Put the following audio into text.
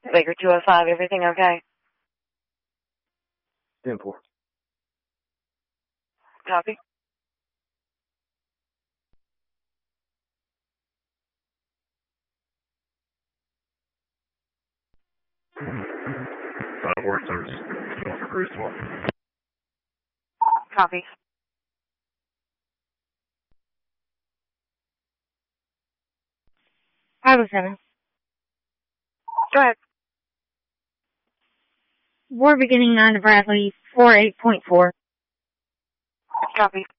Baker 205, everything okay? 10-4. Copy. Copy. Bravo 7. Go ahead. War beginning 9 to Bradley, 48.4. Copy.